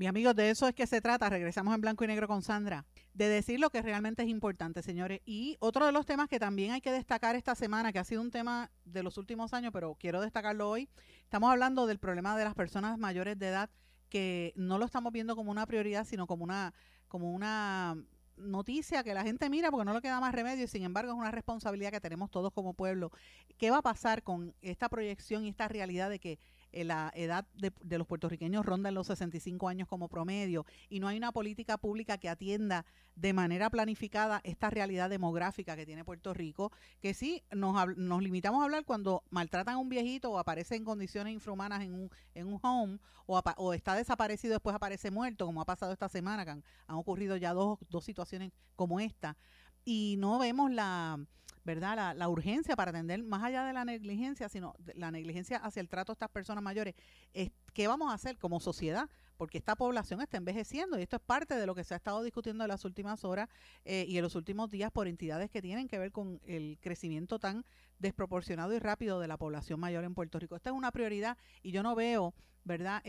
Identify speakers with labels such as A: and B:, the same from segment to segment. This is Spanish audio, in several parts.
A: Mi amigos, de eso es que se trata. Regresamos en blanco y negro con Sandra. De decir lo que realmente es importante, señores. Y otro de los temas que también hay que destacar esta semana, que ha sido un tema de los últimos años, pero quiero destacarlo hoy. Estamos hablando del problema de las personas mayores de edad, que no lo estamos viendo como una prioridad, sino como una noticia que la gente mira porque no le queda más remedio, y sin embargo es una responsabilidad que tenemos todos como pueblo. ¿Qué va a pasar con esta proyección y esta realidad de que la edad de los puertorriqueños ronda en los 65 años como promedio, y no hay una política pública que atienda de manera planificada esta realidad demográfica que tiene Puerto Rico? Que sí, nos limitamos a hablar cuando maltratan a un viejito o aparece en condiciones infrahumanas en un home, o está desaparecido, después aparece muerto, como ha pasado esta semana, que han ocurrido ya dos situaciones como esta, y no vemos ¿verdad? La urgencia para atender más allá de la negligencia, sino la negligencia hacia el trato a estas personas mayores. ¿Qué vamos a hacer como sociedad? Porque esta población está envejeciendo, y esto es parte de lo que se ha estado discutiendo en las últimas horas y en los últimos días por entidades que tienen que ver con el crecimiento tan desproporcionado y rápido de la población mayor en Puerto Rico. Esta es una prioridad, y yo no veo, ¿verdad?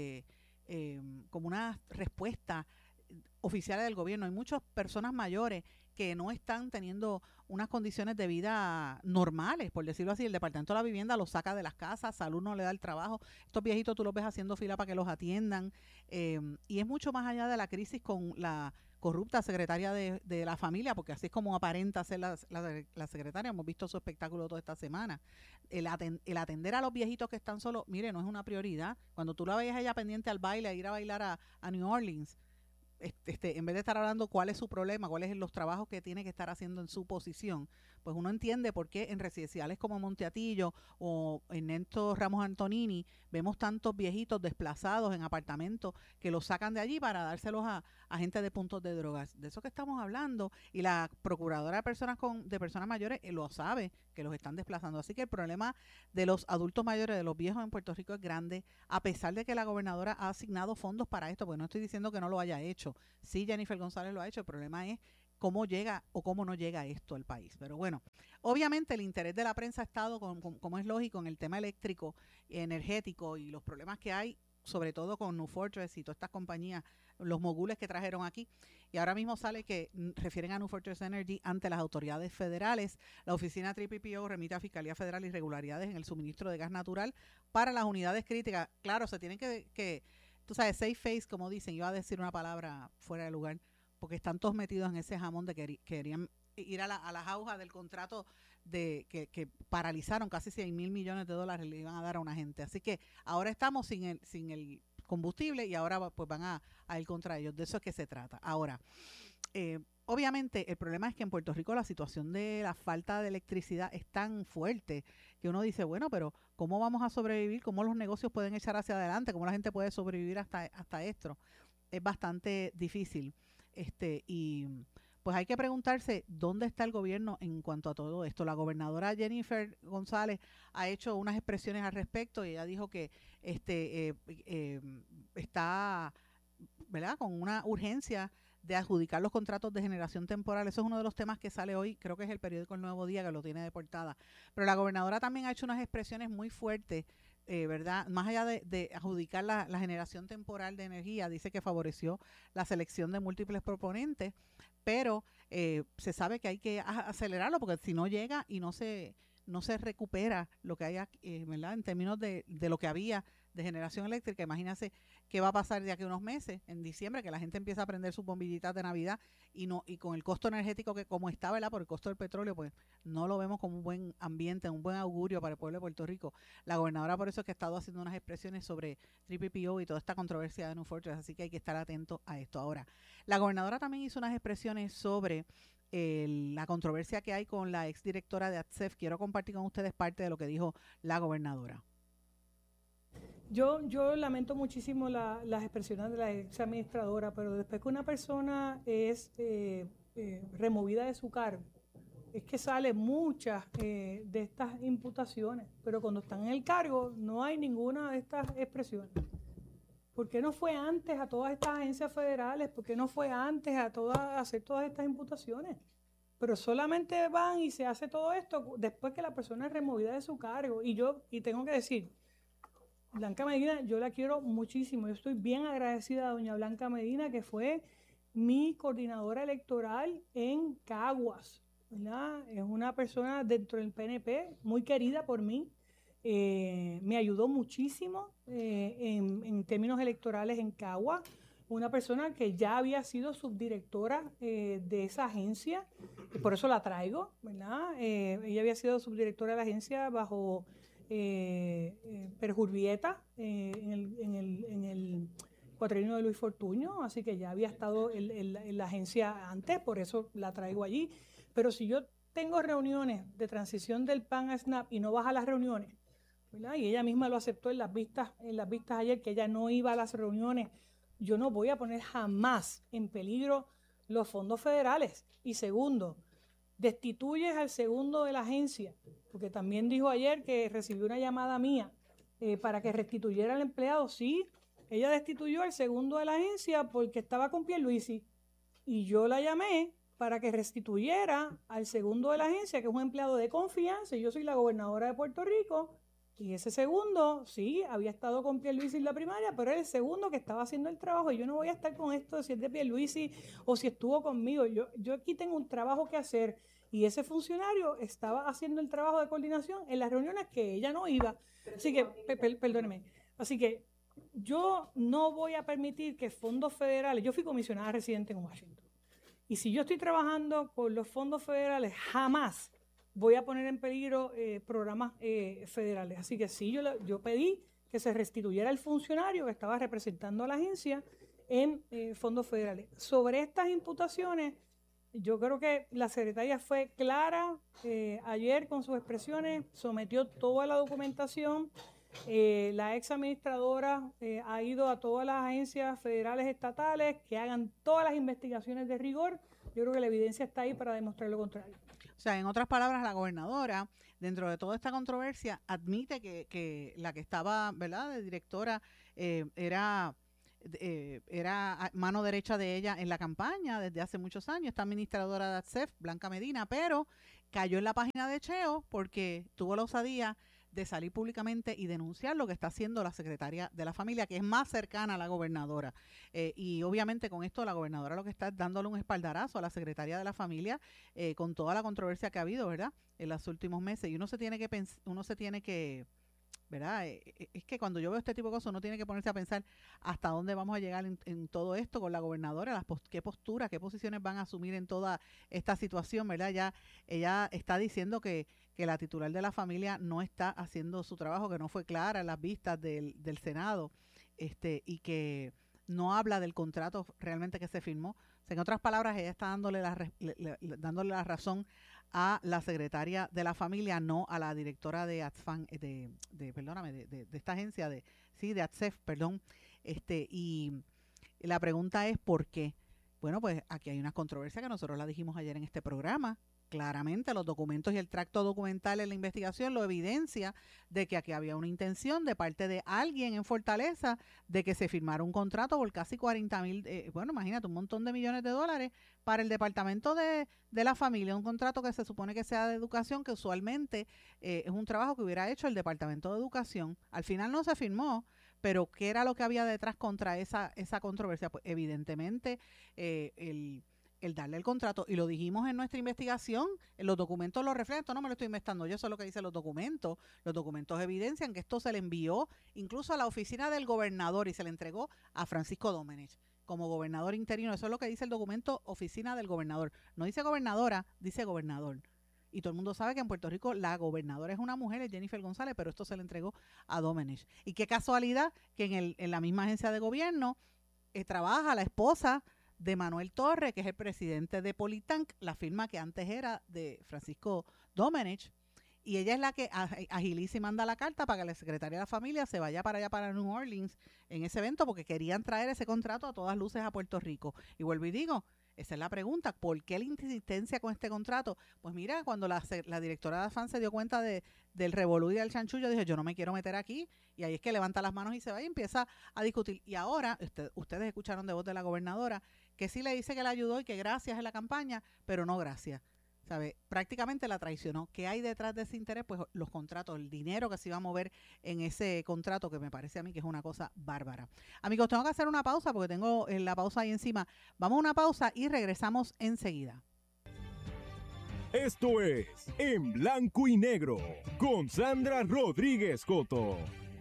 A: Como una respuesta oficiales del gobierno. Hay muchas personas mayores que no están teniendo unas condiciones de vida normales, por decirlo así. El Departamento de la Vivienda los saca de las casas, Salud no le da el trabajo. Estos viejitos tú los ves haciendo fila para que los atiendan. Y es mucho más allá de la crisis con la corrupta secretaria de la familia, porque así es como aparenta ser la secretaria. Hemos visto su espectáculo toda esta semana. El atender a los viejitos que están solos, mire, no es una prioridad. Cuando tú la veías ella pendiente al baile, a ir a bailar a New Orleans, en vez de estar hablando cuál es su problema, cuáles son los trabajos que tiene que estar haciendo en su posición, pues uno entiende por qué en residenciales como Monteatillo o en Néstor Ramos Antonini vemos tantos viejitos desplazados en apartamentos que los sacan de allí para dárselos a gente de puntos de drogas. De eso que estamos hablando, y la procuradora de personas mayores lo sabe, que los están desplazando. Así que el problema de los adultos mayores, de los viejos en Puerto Rico, es grande, a pesar de que la gobernadora ha asignado fondos para esto, porque no estoy diciendo que no lo haya hecho. Sí, Jennifer González lo ha hecho. El problema es cómo llega o cómo no llega esto al país. Pero bueno, obviamente el interés de la prensa ha estado, como es lógico, en el tema eléctrico, energético, y los problemas que hay, sobre todo con New Fortress y todas estas compañías, los mogules que trajeron aquí. Y ahora mismo sale que refieren a New Fortress Energy ante las autoridades federales. La oficina TPPO remite a Fiscalía Federal irregularidades en el suministro de gas natural para las unidades críticas. Claro, se tienen que tú sabes, safe face, como dicen. Iba a decir una palabra fuera de lugar, porque están todos metidos en ese jamón de que querían ir a las agujas del contrato que paralizaron casi 100 mil millones de dólares le iban a dar a una gente. Así que ahora estamos sin el combustible, y ahora pues van a ir contra ellos. De eso es que se trata. Ahora, obviamente el problema es que en Puerto Rico la situación de la falta de electricidad es tan fuerte que uno dice, bueno, pero ¿cómo vamos a sobrevivir? ¿Cómo los negocios pueden echar hacia adelante? ¿Cómo la gente puede sobrevivir hasta esto? Es bastante difícil. Y pues hay que preguntarse dónde está el gobierno en cuanto a todo esto. La gobernadora Jennifer González ha hecho unas expresiones al respecto, y ella dijo que está, ¿verdad?, con una urgencia de adjudicar los contratos de generación temporal. Eso es uno de los temas que sale hoy, creo que es el periódico El Nuevo Día que lo tiene de portada. Pero la gobernadora también ha hecho unas expresiones muy fuertes, ¿verdad? Más allá de adjudicar la generación temporal de energía, dice que favoreció la selección de múltiples proponentes, pero se sabe que hay que acelerarlo, porque si no llega y no se recupera lo que haya, ¿verdad?, en términos de lo que había de generación eléctrica. Imagínense qué va a pasar de aquí a unos meses, en diciembre, que la gente empieza a prender sus bombillitas de Navidad, y con el costo energético que como está, ¿verdad?, por el costo del petróleo, pues no lo vemos como un buen ambiente, un buen augurio para el pueblo de Puerto Rico. La gobernadora por eso es que ha estado haciendo unas expresiones sobre TPPO y toda esta controversia de New Fortress, así que hay que estar atento a esto. Ahora, la gobernadora también hizo unas expresiones sobre la controversia que hay con la exdirectora de ATSEF. Quiero compartir con ustedes parte de lo que dijo la gobernadora.
B: Yo lamento muchísimo las expresiones de la ex administradora, pero después que una persona es removida de su cargo, es que salen muchas de estas imputaciones, pero cuando están en el cargo no hay ninguna de estas expresiones. ¿Por qué no fue antes a todas estas agencias federales? ¿Por qué no fue antes a hacer todas estas imputaciones? Pero solamente van y se hace todo esto después que la persona es removida de su cargo. Y tengo que decir, Blanca Medina, yo la quiero muchísimo. Yo estoy bien agradecida a doña Blanca Medina, que fue mi coordinadora electoral en Caguas, ¿verdad? Es una persona dentro del PNP muy querida por mí. Me ayudó muchísimo en términos electorales en Caguas. Una persona que ya había sido subdirectora de esa agencia, y por eso la traigo, ¿verdad? Ella había sido subdirectora de la agencia bajo Perjurvieta en el cuatrienio de Luis Fortuño, así que ya había estado en la agencia antes, por eso la traigo allí. Pero si yo tengo reuniones de transición del PAN a SNAP y no vas a las reuniones, ¿verdad? Y ella misma lo aceptó en las vistas ayer, que ella no iba a las reuniones, yo no voy a poner jamás en peligro los fondos federales. Y segundo, destituyes al segundo de la agencia, porque también dijo ayer que recibió una llamada mía para que restituyera al empleado. Sí, ella destituyó al segundo de la agencia porque estaba con Pierluisi, y yo la llamé para que restituyera al segundo de la agencia, que es un empleado de confianza, y yo soy la gobernadora de Puerto Rico, y ese segundo, sí, había estado con Pierluisi en la primaria, pero era el segundo que estaba haciendo el trabajo, y yo no voy a estar con esto de si es de Pierluisi o si estuvo conmigo. Yo aquí tengo un trabajo que hacer, y ese funcionario estaba haciendo el trabajo de coordinación en las reuniones que ella no iba. Así que, perdóneme, así que yo no voy a permitir que fondos federales, yo fui comisionada residente en Washington, y si yo estoy trabajando con los fondos federales, jamás voy a poner en peligro programas federales. Así que sí, yo pedí que se restituyera el funcionario que estaba representando a la agencia en fondos federales. Sobre estas imputaciones, yo creo que la secretaria fue clara ayer con sus expresiones, sometió toda la documentación. La ex administradora ha ido a todas las agencias federales estatales que hagan todas las investigaciones de rigor. Yo creo que la evidencia está ahí para demostrar lo contrario.
A: O sea, en otras palabras, la gobernadora, dentro de toda esta controversia, admite que la que estaba, ¿verdad?, de directora era mano derecha de ella en la campaña desde hace muchos años, esta administradora de ATSEF, Blanca Medina, pero cayó en la página de Cheo porque tuvo la osadía de salir públicamente y denunciar lo que está haciendo la secretaria de la familia, que es más cercana a la gobernadora. Y obviamente con esto la gobernadora lo que está es dándole un espaldarazo a la secretaria de la familia con toda la controversia que ha habido, ¿verdad?, en los últimos meses. Y uno se tiene que ¿verdad? Es que cuando yo veo este tipo de cosas uno tiene que ponerse a pensar hasta dónde vamos a llegar en todo esto con la gobernadora, qué postura, qué posiciones van a asumir en toda esta situación, ¿verdad? Ella está diciendo que la titular de la familia no está haciendo su trabajo, que no fue clara en las vistas del Senado, y que no habla del contrato realmente que se firmó. O sea, en otras palabras, ella está dándole la razón a la secretaria de la familia, no a la directora de ATFAN, de esta agencia, de ATSEF, perdón. Y la pregunta es ¿por qué? Bueno, pues aquí hay una controversia que nosotros la dijimos ayer en este programa. Claramente los documentos y el tracto documental en la investigación lo evidencia de que aquí había una intención de parte de alguien en Fortaleza de que se firmara un contrato por casi 40,000, bueno, imagínate, un montón de millones de dólares para el departamento de la familia, un contrato que se supone que sea de educación, que usualmente es un trabajo que hubiera hecho el departamento de educación. Al final no se firmó, pero ¿qué era lo que había detrás contra esa controversia? Pues evidentemente el darle el contrato, y lo dijimos en nuestra investigación, los documentos lo reflejan, esto no me lo estoy inventando yo, eso es lo que dicen los documentos evidencian que esto se le envió incluso a la oficina del gobernador y se le entregó a Francisco Domenech como gobernador interino. Eso es lo que dice el documento oficina del gobernador, no dice gobernadora, dice gobernador. Y todo el mundo sabe que en Puerto Rico la gobernadora es una mujer, es Jennifer González, pero esto se le entregó a Domenech. Y qué casualidad que en la misma agencia de gobierno trabaja la esposa de Manuel Torres, que es el presidente de Politank, la firma que antes era de Francisco Domenech, y ella es la que agiliza y manda la carta para que la secretaria de la familia se vaya para allá, para New Orleans, en ese evento, porque querían traer ese contrato a todas luces a Puerto Rico. Y vuelvo y digo, esa es la pregunta, ¿por qué la insistencia con este contrato? Pues mira, cuando la directora de AFAN se dio cuenta del revolú y del chanchullo, dijo, yo no me quiero meter aquí, y ahí es que levanta las manos y se va y empieza a discutir. Y ahora, ustedes escucharon de voz de la gobernadora, que sí le dice que le ayudó y que gracias en la campaña, pero no gracias. O ¿sabe? Prácticamente la traicionó. ¿Qué hay detrás de ese interés? Pues los contratos, el dinero que se iba a mover en ese contrato, que me parece a mí que es una cosa bárbara. Amigos, tengo que hacer una pausa porque tengo la pausa ahí encima. Vamos a una pausa y regresamos enseguida.
C: Esto es En Blanco y Negro con Sandra Rodríguez Coto.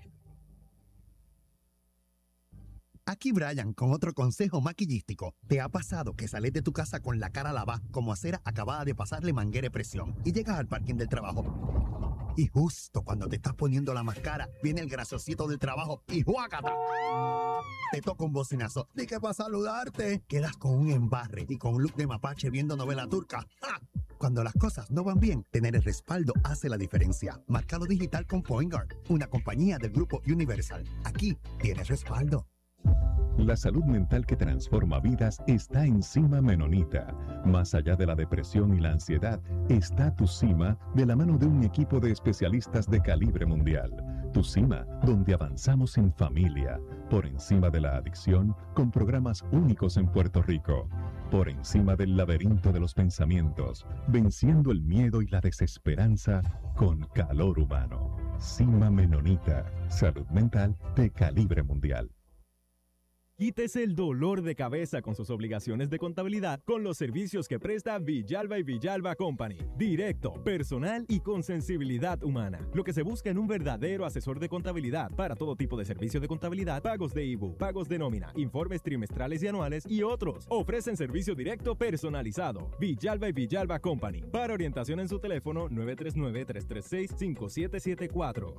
D: Aquí Brian con otro consejo maquillístico. ¿Te ha pasado que sales de tu casa con la cara lavada como acera acabada de pasarle manguera de presión y llegas al parking del trabajo? Y justo cuando te estás poniendo la máscara, viene el graciosito del trabajo y ¡juácata! Te toca un bocinazo. ¿De qué para saludarte? Quedas con un embarre y con un look de mapache viendo novela turca. ¡Ja! Cuando las cosas no van bien, tener el respaldo hace la diferencia. Márcalo digital con Point Guard, una compañía del grupo Universal. Aquí tienes respaldo.
E: La salud mental que transforma vidas está en Cima Menonita. Más allá de la depresión y la ansiedad, está Tu Cima de la mano de un equipo de especialistas de calibre mundial. Tu Cima, donde avanzamos en familia, por encima de la adicción, con programas únicos en Puerto Rico. Por encima del laberinto de los pensamientos, venciendo el miedo y la desesperanza con calor humano. Cima Menonita, salud mental de calibre mundial.
C: Quítese el dolor de cabeza con sus obligaciones de contabilidad con los servicios que presta Villalba y Villalba Company. Directo, personal y con sensibilidad humana. Lo que se busca en un verdadero asesor de contabilidad para todo tipo de servicio de contabilidad, pagos de IBU, pagos de nómina, informes trimestrales y anuales y otros. Ofrecen servicio directo personalizado. Villalba y Villalba Company. Para orientación en su teléfono 939-336-5774.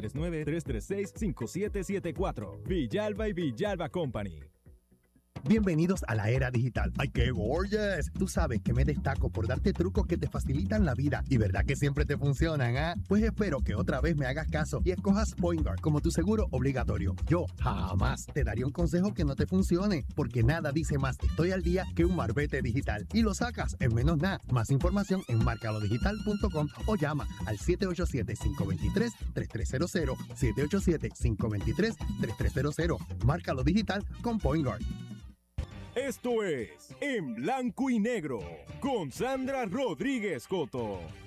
C: 939-336-5774. Villalba y Villalba Company.
D: Bienvenidos a la era digital. ¡Ay, qué gorgeous! Tú sabes que me destaco por darte trucos que te facilitan la vida. Y verdad que siempre te funcionan, ¿ah? Pues espero que otra vez me hagas caso y escojas Point Guard como tu seguro obligatorio. Yo jamás te daría un consejo que no te funcione, porque nada dice más estoy al día que un marbete digital. Y lo sacas en menos nada. Más información en marcalodigital.com o llama al 787-523-3300. 787-523-3300. Márcalo digital con Point Guard.
C: Esto es En Blanco y Negro con Sandra Rodríguez Coto.